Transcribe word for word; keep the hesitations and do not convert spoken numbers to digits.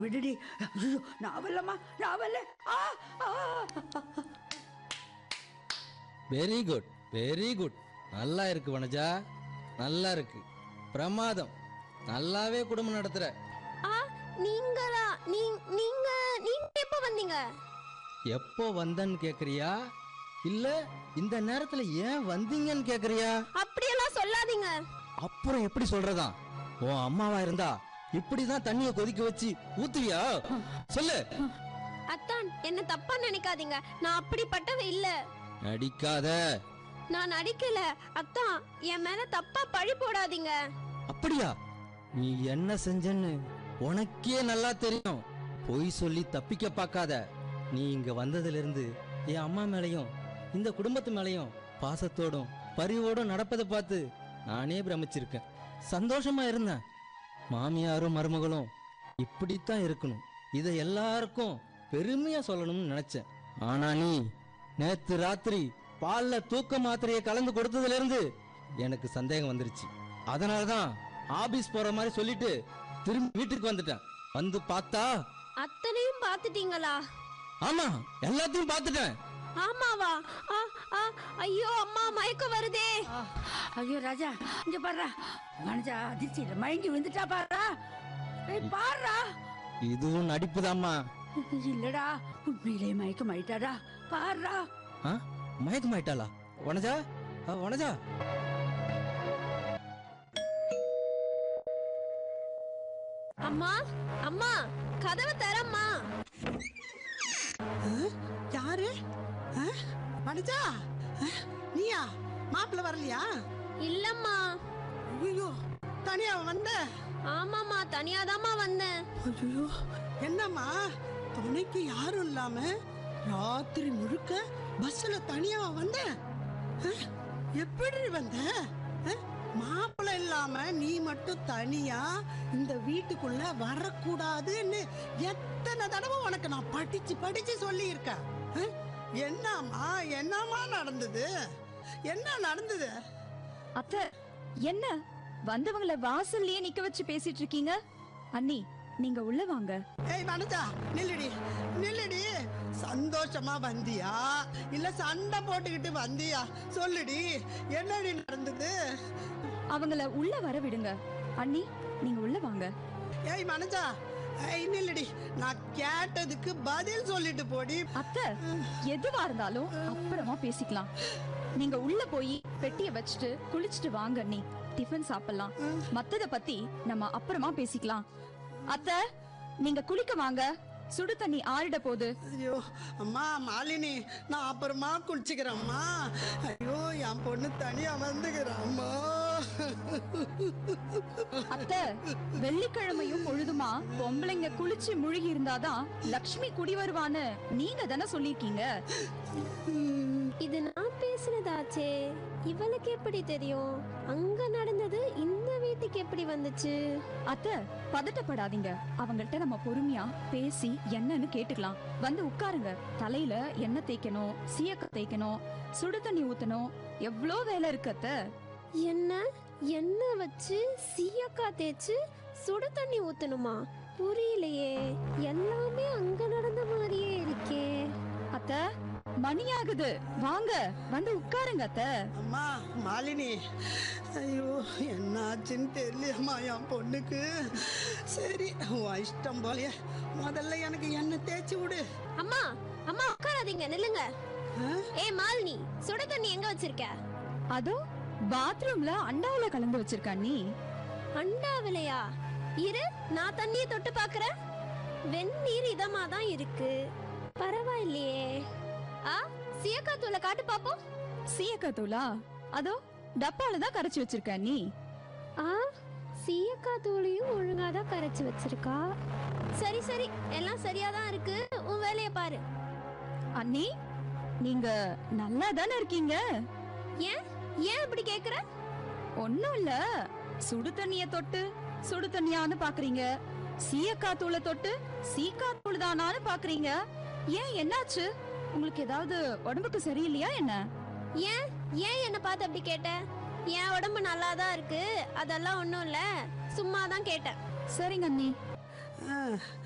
விடுடி. நான் வரலம்மா, நான் வரல. Very good, very good. நல்லா இருக்கு வனஜா, நல்லா இருக்கு. பிரமாதம். நல்லாவே குடும்பம் நடத்துற. நீங்களா? நீங்க நீங்க எப்போ வந்தீங்க? எப்போ வந்தன்னு கேக்குறியா இல்ல இந்த நேரத்துல ஏன் வந்தீங்கன்னு கேக்குறியா? அப்படியெல்லாம் சொல்லாதீங்க. அப்புறம் எப்படி சொல்றதா? உன் அம்மாவா இருந்தா இப்படிதான் தண்ணிய கொதிக்க வச்சு ஊத்துவியா? சொல்லு. அத்தான், என்ன தப்பா நினைக்காதீங்க. நான் அப்படிப்பட்டவ இல்ல. நடிக்காத. நான் நடிக்கல அத்தான். என் மேல தப்பா பழி போடாதீங்க. அப்படியா? நீ என்ன செஞ்சன்னு உனக்கே நல்லா தெரியும். பொய் சொல்லி தப்பிக்க பார்க்காத. நீ இங்க வந்ததுல இருந்து என் அம்மா மேலையும் இந்த குடும்பத்து மேலையும் பாசத்தோடும் பரிவோடும் நடப்பதை பார்த்து நானே பிரமிச்சிருக்கேன். சந்தோஷமா இருந்தேன். மாமியாரும் மருமகளும் இப்படித்தான் இருக்கணும், இதை எல்லாருக்கும் பெருமையா சொல்லணும்னு நினைச்சேன். ஆனா நீ நேத்து ராத்திரி பால்ல தூக்க மாத்திரையை கலந்து கொடுத்ததுல இருந்து எனக்கு சந்தேகம் வந்துருச்சு. அதனாலதான் ஆபீஸ் போற மாதிரி சொல்லிட்டு திரும்பி வீட்டுக்கு வந்துட்டேன். வந்து பார்த்தா அத்தனையும் பார்த்துட்டீங்களா? ஆமா, எல்லாத்தையும் பார்த்துட்டேன். ஆமாவா? ஐயோ அம்மா, மயக்கம் வருதே. ஐயோ ராஜா, இங்க பாருடா. வனஜா அதிர்ச்சியில மயங்கி விழுந்துட்டா பாருடா. பாருடா. இதுவும் நடிப்புதாம்மா. இல்லடா, உண்மையிலே மயக்கம் ஆயிட்டாடா. பாருடா. மயக்கம் ஆயிட்டாளா? வனஜா, வனஜா. அம்மா, அம்மா, கதவை தரம்மா. யாரு? வனஜா, நீயா? மாப்பிள்ள வரலையா? இல்லம்மா. ஐயோ, தனியா வந்த? ஆமாம்மா, தனியாதாம்மா வந்தேன். ஐயோ, என்னம்மா துணைக்கு யாரும் இல்லாம ராத்திரி முழுக்க பஸ்ல தனியா வந்த? எப்படி வந்த? மாப்பிள்ள இல்லாம நீ மட்டும் தனியா இந்த வீட்டுக்குள்ள வரக்கூடாதுன்னு எத்தனை தடவை உனக்கு நான் படிச்சு படிச்சு சொல்லி இருக்கேன். என்னம்மா என்னம்மா நடந்தது? என்ன நடந்தது? அத்தை, என்ன வந்தவங்கள வாசல்லயே நிக்க வச்சு பேசிட்டு இருக்கீங்க? அண்ணி, நீங்க உள்ள வாங்க. ஏய் வனஜா, நில்லுடி நில்லுடி. சந்தோஷமா வந்தியா இல்ல சண்டை போட்டுக்கிட்டு வந்தியா? சொல்லுடி, என்னடி நடந்தது? அவங்கள உள்ள வர விடுங்க. அண்ணி, நீங்க உள்ள வாங்க. ஏய் வனஜா, ஏய் நில்லுடி. நான் கேட்டதுக்கு பதில் சொல்லிட்டு போடி. அத்தை, எதுவா இருந்தாலும் அப்புறமா பேசிக்கலாம். நீங்க உள்ள போய் பெட்டிய வச்சுட்டு குளிச்சுட்டு வாங்க அண்ணி. டிஃபன் சாப்பிடலாம். மத்தத பத்தி நம்ம அப்புறமா பேசிக்கலாம். அத்தை, நீங்க குளிக்க வாங்க. சுடு தண்ணி ஆறிட போகுது. ஐயோ அம்மா மாலினி, நான் அப்புறமா குளிச்சுக்கிறேம்மா. ஐயோ, என் பொண்ணு தனியா வந்துக்கிறம்மா. அத்தை, வெள்ளிக்கிழமையும் பொழுதுமா பொம்பளைங்க குளிச்சு முழுகி இருந்தாதான் லக்ஷ்மி குடி வருவான்னு நீங்க தானே சொல்லிருக்கீங்க. இது நான் பேசுனதாச்சே. இவளுக்கு எப்படி தெரியும்? அங்க நடந்தது இந்த வீட்டுக்கு எப்படி வந்துச்சு? அத்தை, பதட்டப்படாதீங்க. அவங்கள்ட்ட நம்ம பொறுமையா பேசி என்னன்னு கேட்டுக்கலாம். வந்து உட்காருங்க. தலையில எண்ணெய் தேய்க்கணும், சீயக்காய் தேய்க்கணும், சுடு தண்ணி ஊத்தணும். எவ்வளோ வேலை இருக்கு அத்தை. என்ன எண்ணெய் வச்சு சீயக்காய் தேய்ச்சு சுடு தண்ணி ஊத்தணுமா? புரியலையே. எல்லாமே அங்க நடந்த மாதிரியே இருக்கே. அத்தை, மணி ஆகுது. வாங்க, வந்து உட்காருங்க அத்தை. அம்மா மாலினி, ஐயோ என்னாச்சுன்னு தெரியலையம்மா என் பொண்ணுக்கு. சரி, உன் இஷ்டம் போலயே. முதல்ல எனக்கு எண்ணெய் தேய்ச்சி விடு. அம்மா, அம்மா உட்காராதீங்க, நில்லுங்க. ஏ மாலினி, சுடு தண்ணி எங்க வச்சிருக்க? அதோ பாத்ரூம்ல அண்டாவுல கலந்து வச்சிருக்க நீ. அண்டாவிலையா? இரு, நான் தண்ணியை தொட்டு பாக்குறேன். வெந்நீர் இதமா தான் இருக்கு. பரவாயில்லையே. ஆ, சீயக்காய் தூளை காட்டு பாப்போம். சீயக்காய் தூளா? அதோ டப்பால தான் கரைச்சு வச்சிருக்க நீ. ஆ, சீயக்காய் தூளையும் ஒழுங்காதான் கரைச்சு வச்சிருக்கா. சரி சரி, எல்லாம் சரியாதான் இருக்கு. உன் வேலைய பாரு. அண்ணி, நீங்க நல்லா தானே இருக்கீங்க? ஏன் ஏன் இப்படி கேக்குற? ஒண்ணும் இல்ல. சுடு தண்ணிய தொட்டு சுடு தண்ணியான்னு பாக்குறீங்க, சீயக்காய் தூளை தொட்டு சீக்காய் தூள் தானான்னு பாக்குறீங்க. ஏன், என்னாச்சு? உங்களுக்கு ஏதாவது உடம்புக்கு சரியில்லையா என்ன? ஏன் ஏன் என்ன பார்த்து அப்படி கேட்ட? என் உடம்பு நல்லாதான் இருக்கு, அதெல்லாம் ஒண்ணும் இல்ல. சும்மா தான் கேட்டேன். சரிங்க அண்ணி.